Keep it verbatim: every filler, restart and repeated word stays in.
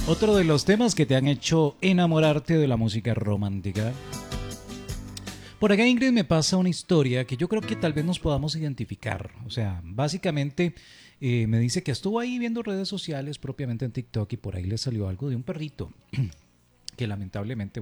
Otro de los temas que te han hecho enamorarte de la música romántica. Por acá Ingrid me pasa una historia que yo creo que tal vez nos podamos identificar. O sea, básicamente eh, me dice que estuvo ahí viendo redes sociales, propiamente en TikTok, y por ahí le salió algo de un perrito que lamentablemente